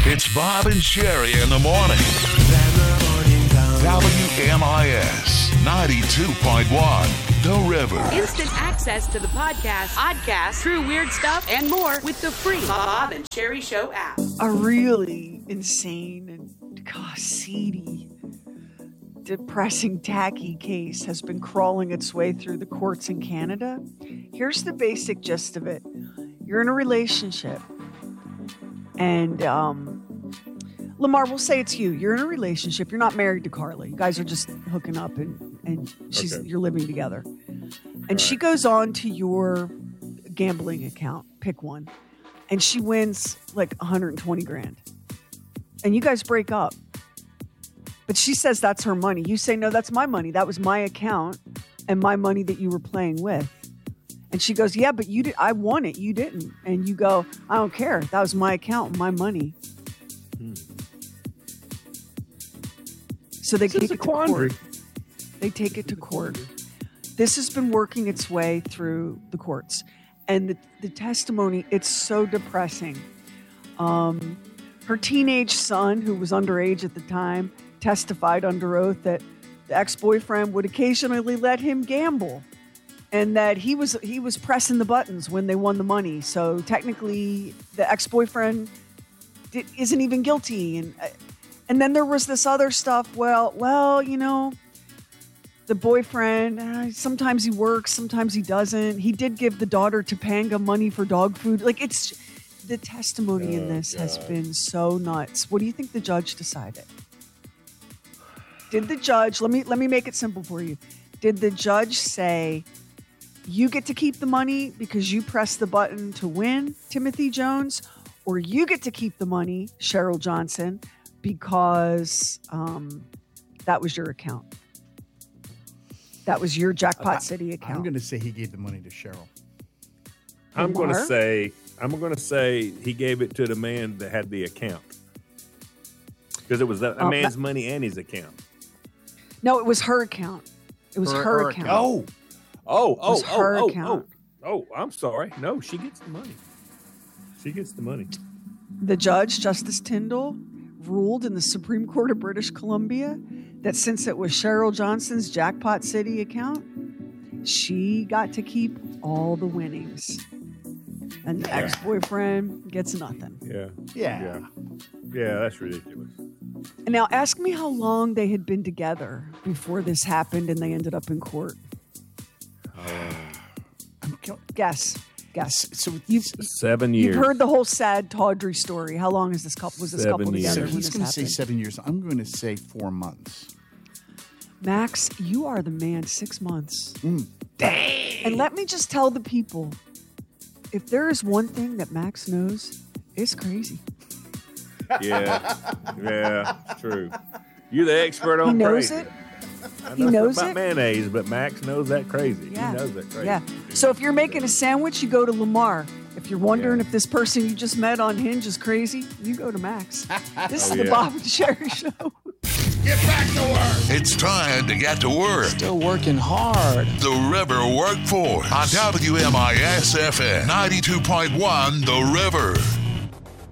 It's Bob and Sherry in the morning. WMIS 92.1, The River. Instant access to the podcast, true weird stuff, and more with the free Bob and Sherry Show app. A really insane and seedy, depressing, tacky case has been crawling its way through the courts in Canada. Here's the basic gist of it. You're in a relationship, and Lamar, we'll say it's you. You're in a relationship. You're not married to Carly. You guys are just hooking up, and you're living together. And she goes on to your gambling account, pick one, and she wins like 120 grand. And you guys break up. But she says that's her money. You say, no, that's my money. That was my account and my money that you were playing with. And she goes, yeah, but I won it. You didn't. And you go, I don't care. That was my account, my money. So they take it to court. They take it to court. This has been working its way through the courts. And the testimony, it's so depressing. Her teenage son, who was underage at the time, testified under oath that the ex-boyfriend would occasionally let him gamble, and that he was pressing the buttons when they won the money. So technically, the ex-boyfriend isn't even guilty. And then there was this other stuff. Well, you know, the boyfriend, sometimes he works, sometimes he doesn't. He did give the daughter Topanga money for dog food. Like, it's the testimony in this has been so nuts. What do you think the judge decided? Did the judge, let me make it simple for you. Did the judge say, you get to keep the money because you pressed the button to win, Timothy Jones, or you get to keep the money, Cheryl Johnson, because that was your account? That was your Jackpot City account. I'm going to say he gave the money to Cheryl. I'm going to say he gave it to the man that had the account, because it was that man's money and his account. No, it was her account. It was her account. Oh, I'm sorry. No, she gets the money. She gets the money. The judge, Justice Tyndall, ruled in the Supreme Court of British Columbia that since it was Cheryl Johnson's Jackpot City account, she got to keep all the winnings. And the ex-boyfriend gets nothing. Yeah, that's ridiculous. And now ask me how long they had been together before this happened and they ended up in court. Guess. So 7 years. You've heard the whole sad, tawdry story. How long is this couple? Was this couple together? So he's going to say 7 years. I'm going to say 4 months. Max, you are the man. 6 months. Dang. And let me just tell the people, if there is one thing that Max knows, it's crazy. Yeah, true. You're the expert on crazy. He knows it. He knows about it. Mayonnaise, but Max knows that crazy. Yeah. He knows that crazy. Yeah. So if you're making a sandwich, you go to Lamar. If you're wondering if this person you just met on Hinge is crazy, you go to Max. This is the Bob and Sherry Show. Get back to work. It's time to get to work. Still working hard. The River Workforce on WMIS FM 92.1, The River.